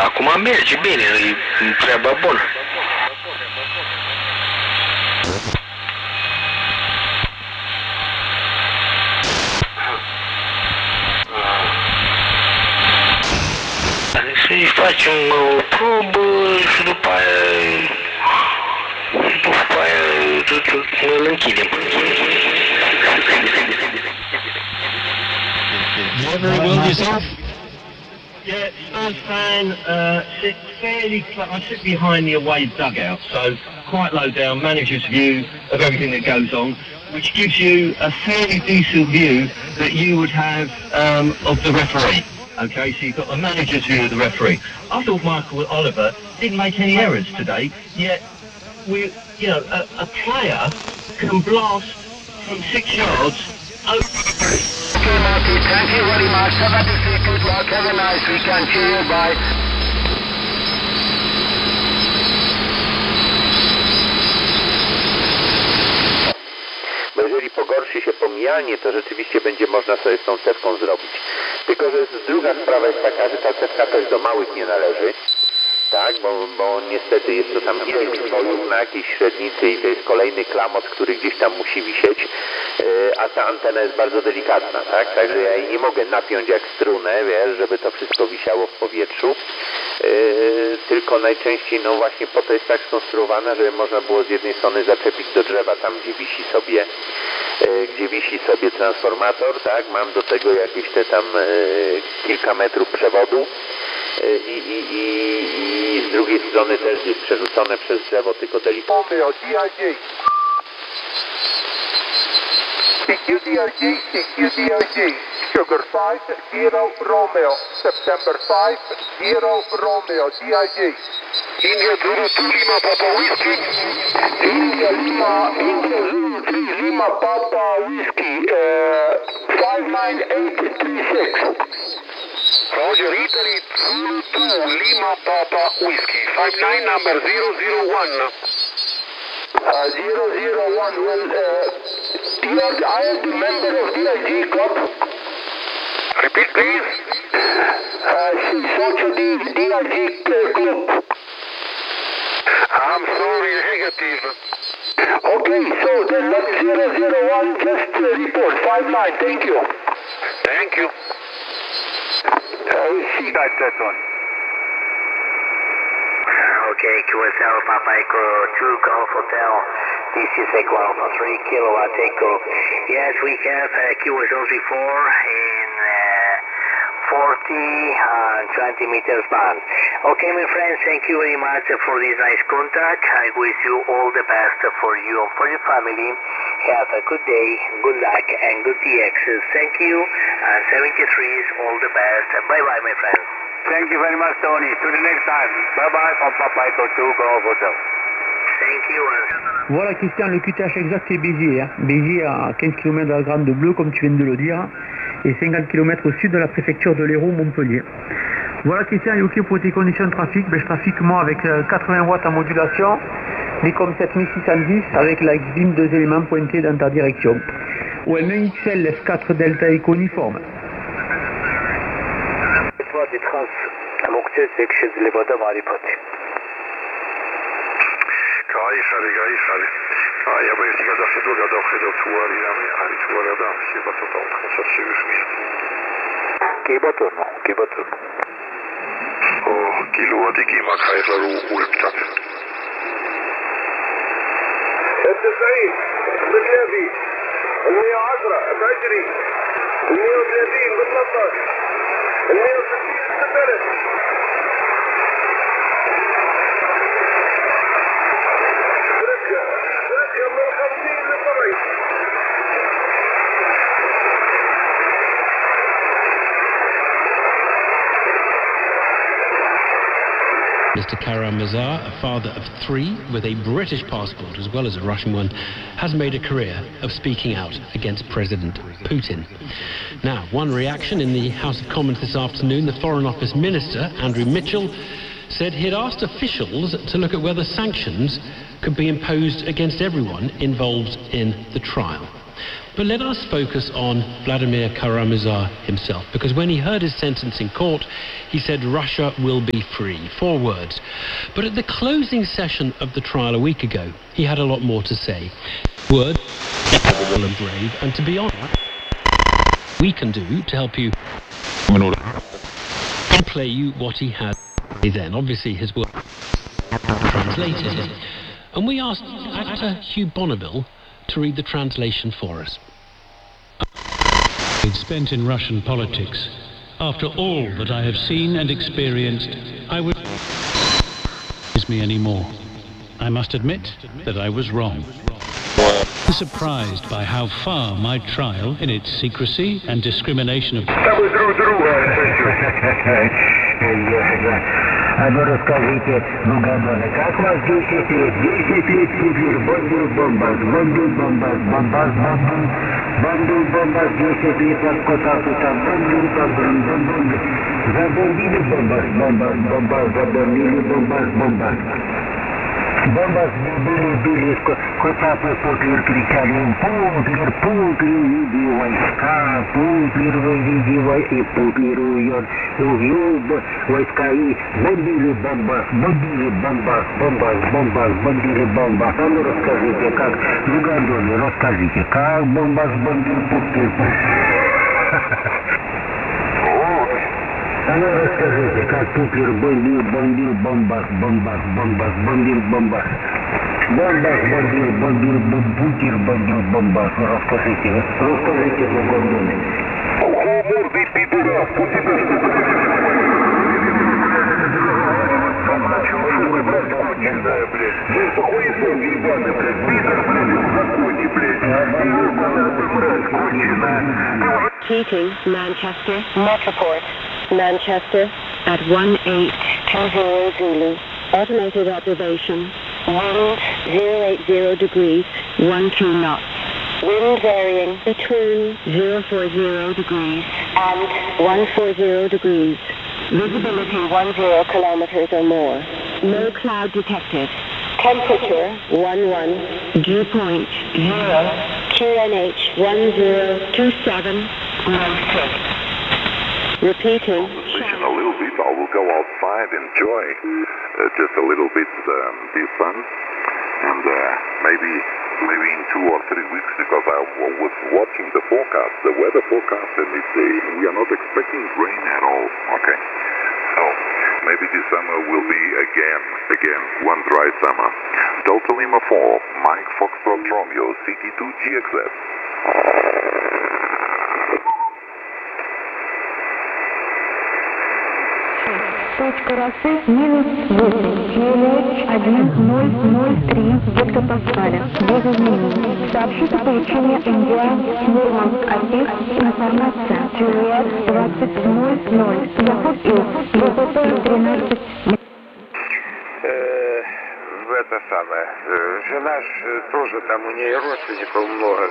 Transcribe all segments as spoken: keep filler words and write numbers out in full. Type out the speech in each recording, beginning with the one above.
acum merge bine, e treaba bună. Să-i facem o probă și după aia, după aia îl închidem. Very well yourself? Yeah, Spurs fan, uh, sit fairly close. I sit behind the away dugout, so quite low down, manager's view of everything that goes on, which gives you a fairly decent view that you would have um, of the referee. Okay, so you've got the manager's view of the referee. I thought Michael Oliver didn't make any errors today, yet we, you know, a, a player can blast from six yards over. Okay, Marty, thank you very much. Have a good luck. Have a nice weekend. Cheers, bye. Bo jeżeli pogorszy się pomijalnie, to rzeczywiście będzie można sobie z tą cewką zrobić. Tylko, że druga sprawa jest taka, że ta cewka też do małych nie należy. Tak, bo, bo niestety jest to tam ileś zwojów na jakiejś średnicy i to jest kolejny klamot, który gdzieś tam musi wisieć, yy, a ta antena jest bardzo delikatna, tak? Także ja jej nie mogę napiąć jak strunę, wiesz, żeby to wszystko wisiało w powietrzu, yy, tylko najczęściej, no właśnie po to jest tak skonstruowana, żeby można było z jednej strony zaczepić do drzewa tam, gdzie wisi sobie, yy, gdzie wisi sobie transformator, tak? Mam do tego jakieś te tam yy, kilka metrów przewodu. I, i, i, i z drugiej strony też jest przerzucone przez drzewo, tylko delikatnie. Romeo, D I G. C Q D I G, C Q D I G. Sugar five zero Romeo. September five zero Romeo, D I G. India zero two Lima Papa Whiskey. India Lima, India zero three Lima Papa Whiskey. Uh, five nine eight three six. Roger, Italy zero two Lima Papa Whiskey. five nine number zero zero one. Uh, zero zero one. Well, uh, George, I am the member of D I G Club. Repeat, please. Uh, socio di D I G Club. I'm sorry, negative. Okay, so then let zero zero one just uh, report. five nine, thank you. Thank you. Uh, see that, that one. Okay, Q S L Papa Echo two Golf Hotel. This is Echo Alpha three Kilowatt Echo. Yes, we have uh, Q S L C four in uh, forty and twenty meters band. Okay, my friends, thank you very much for this nice contact. I wish you all the best for you and for your family. Have a good day, good luck, and good T X. Thank you, and seventy-three is all the best. Bye-bye, my friends. Thank you very much, Tony. To the next time. Bye-bye from Papa Echo two Golf Hotel. Thank you. And... Voilà, Christian, le Q T H exact est Béziers. Hein. Béziers à quinze kilomètres de la Grande Bleue, comme tu viens de le dire, et cinquante kilomètres au sud de la préfecture de l'Hérault, Montpellier. Voilà, Christian, et OK pour tes conditions de trafic. Ben, je trafique moi avec quatre-vingts watts en modulation, Nikon sept mille six cent dix avec la X-Beam, deux éléments pointés dans ta direction. O M un X L F quatre Delta Echo uniforme. Trans مقصد سكشن لبدا معرفتي كاي خاري كاي خاري كاي ابي تيجي داخل ولا داخل تواري يعني على تواري ده شيء بتطلع خمسة وسبعين كي بطرنا كي بطرنا اوه كيلو وادي كيما خير ويبتك التسعين بالنبي المية وعشرة بجري المية وثلاثين بالثلاثة المية وستين استمرت تركة تركة من خمسين للطريق Mister Karam Mazar, a father of three with a British passport as well as a Russian one, has made a career of speaking out against President Putin. Now, one reaction in the House of Commons this afternoon, the Foreign Office Minister, Andrew Mitchell, said he had asked officials to look at whether sanctions could be imposed against everyone involved in the trial. But let us focus on Vladimir Kara-Murza himself, because when he heard his sentence in court, he said Russia will be free. Four words. But at the closing session of the trial a week ago, he had a lot more to say. Words, and brave, and to be honest, we can do to help you and play you what he had then. Obviously, his words translated. And we asked actor Hugh Bonneville to read the translation for us. Spent in Russian politics. After all that I have seen and experienced, I would not me anymore. I must admit that I was wrong. I was surprised by how far my trial, in its secrecy and discrimination of... А ну расскажите, ну Габоне, как вас десять лет? десять лет супер, бомбил бомбас, бомбил бомбас, бомбас, бомбил, бомбил бомбас, десять лет от кота там, бомбил, бомбил, бомбил, забомбили бомбас, бомбас, бомбас, забомбили бомбас, бомбас. Бомбас били, били, кота-то Путлер кричали, Путлер, Путлер, веди войска, Путлер, выведи войска, и Путлер уйдет, увел войска и бомбили Бомбас, бомбили Бомбас, Бомбас, Бомбас, бомбили Бомбас. А ну расскажите, как, ну Гандоне, расскажите, как Бомбас бомбил Путлер? А ну расскажите, как Путлер бомбил, бомбил Бомбас, Бомбас, Бомбас, бомбил Бомбас. Бомбас бомбил, бомбил, Путлер бомбил Бомбас. Расскажите, расскажите, ну Гандоне. Мордый пидорас, у тебя что? Не знаю, блядь. Ну, хуесос ебаный, блядь. Пидор, блядь, закончи, блядь. Ебаная мразь, конченая. Keating, Manchester, Metroport, Manchester, at one eight two zero Zulu. Automated observation. Wind zero eight zero degrees, one two knots. Wind varying between zero four zero degrees and one forty degrees. Visibility ten kilometers or more. No cloud detected. Temperature one one. Dew point zero. Q N H one zero two seven. Low six. Repeating. Listen a little bit. I will go outside, enjoy uh, just a little bit um, the sun, and uh, maybe maybe in two or three weeks, because I w- was watching the forecast, the weather forecast, and it, uh, we are not expecting rain at all. Okay, so maybe this summer will be again, again one dry summer. Delta Lima four, Mike Foxtrot Romeo, C T two G X S. Точка росы минус восемь, Q N H один ноль ноль три гектопаскаля, без изменений. Сообщите получение Индия, Мурманск, Архив, информация, Джульет, двадцать ноль ноль, заход из, ГПП тринадцать. В это самое, жена ж тоже там, у нее родственников много.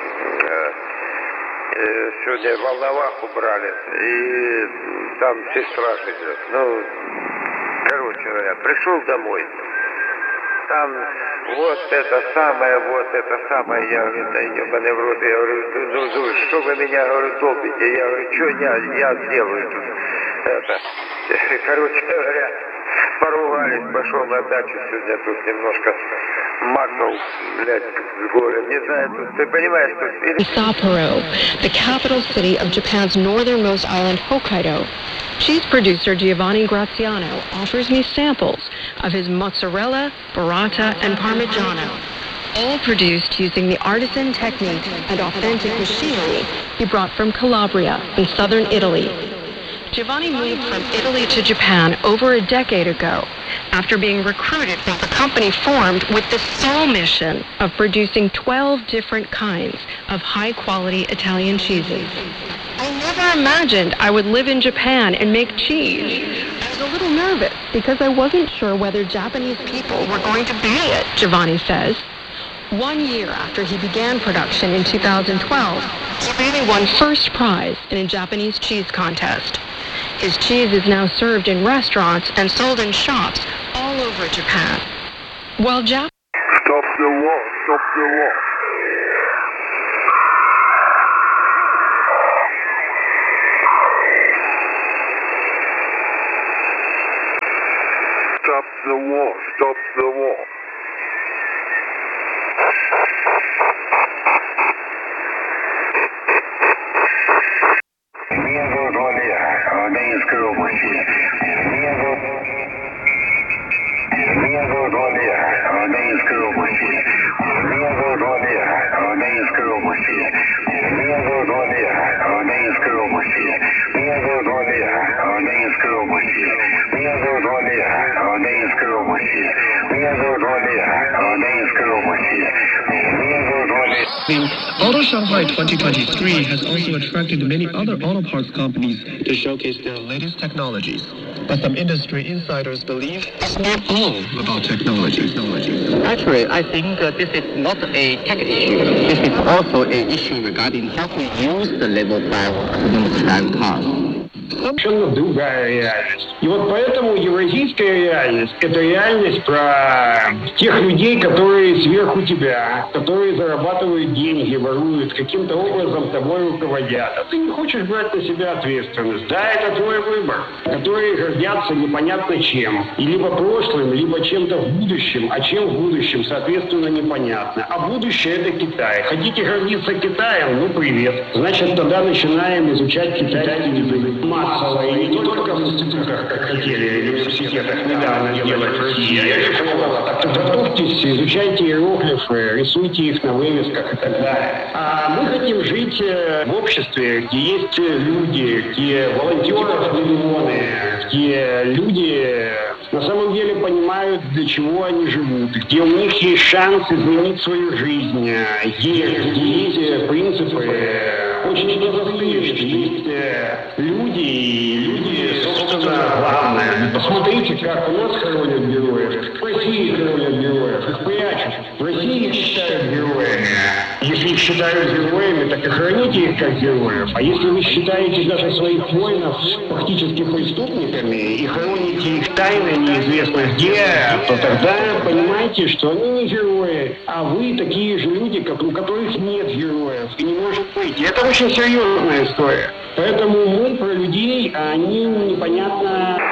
Сегодня Волноваху брали, и там сестра живет. Ну, короче говоря, пришел домой. Там вот это самое, вот это самое. Я говорю, да ебаный в рот. Я говорю, ну, ну, что вы меня, говорю, долбите? Я говорю, что я, я делаю тут? Это, короче говоря, поругались, пошел на дачу сегодня, тут немножко макнул, блядь, с горя. Не знаю, тут, ты понимаешь, тут... Sapporo, the capital city of Japan's northernmost island, Hokkaido. Cheese producer Giovanni Graziano offers me samples of his mozzarella, burrata, and parmigiano, all produced using the artisan technique and authentic machinery he brought from Calabria in southern Italy. Giovanni moved from Italy to Japan over a decade ago after being recruited when the company formed with the sole mission of producing twelve different kinds of high-quality Italian cheeses. I never imagined I would live in Japan and make cheese. I was a little nervous because I wasn't sure whether Japanese people were going to be it, Giovanni says. One year after he began production in two thousand twelve, he really won first prize in a Japanese cheese contest. His cheese is now served in restaurants and sold in shops all over Japan. While Jap- Stop the war, stop the war. stops the war, stops the war. The Auto Shanghai twenty twenty-three has also attracted many other auto parts companies to showcase their latest technologies. But some industry insiders believe it's not all about technology. Actually, I think uh, this is not a tech issue. This is also an issue regarding how to use the level five autonomous driving cars. Совершенно другая реальность. И вот поэтому евразийская реальность – это реальность про тех людей, которые сверху тебя, которые зарабатывают деньги, воруют, каким-то образом тобой руководят. А ты не хочешь брать на себя ответственность. Да, это твой выбор, которые гордятся непонятно чем. И либо прошлым, либо чем-то в будущем. А чем в будущем, соответственно, непонятно. А будущее – это Китай. Хотите гордиться Китаем? Ну, привет. Значит, тогда начинаем изучать китайский язык. Массово. И не только в институтах, как хотели, в университетах недавно сделать в России. Так готовьтесь, изучайте иероглифы, рисуйте их на вывесках и так далее. А мы хотим жить в обществе, где есть люди, где волонтеров миллионы, где люди на самом деле понимают, для чего они живут, где у них есть шанс изменить свою жизнь, где, где есть принципы очень простые, что есть люди, и люди, собственно, главное. Посмотрите, как у нас хоронят героев, в России хоронят героев, их прячут. В России их считают героями. Если их считают героями, так и храните их как героев. А если вы считаете даже своих воинов фактически преступниками и хороните их тайно неизвестно где, то тогда понимаете, что они не герои, а вы такие же люди, у которых нет героев и не может быть. И это очень серьезная история. Поэтому мы про людей, а они непонятно...